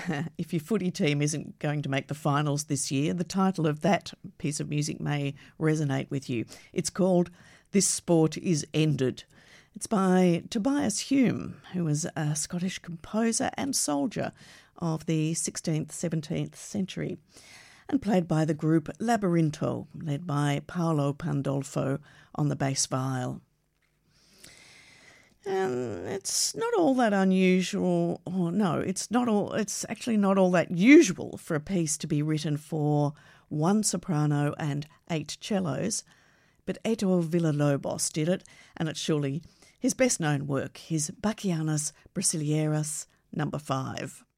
if your footy team isn't going to make the finals this year, the title of that piece of music may resonate with you. It's called This Sport Is Ended. It's by Tobias Hume, who was a Scottish composer and soldier of the 16th, 17th century, and played by the group Labyrinto, led by Paolo Pandolfo on the bass viol. And it's not all that unusual, it's actually not all that usual for a piece to be written for one soprano and 8 cellos, but Heitor Villa-Lobos did it, and it's surely his best-known work, his Bachianas Brasileiras No. 5.